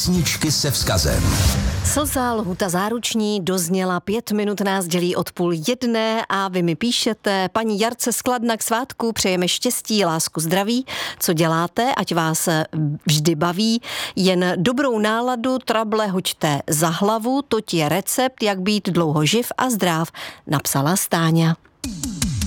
Písničky se vzkazem. Slza lhuta záruční dozněla, 5 minut nás dělí od 12:30 a vy mi píšete: paní Jarce z Kladna k svátku přejeme štěstí, lásku, zdraví. Co děláte, ať vás vždy baví, jen dobrou náladu, trable hoďte za hlavu, toť je recept, jak být dlouho živ a zdrav, napsala Stáňa.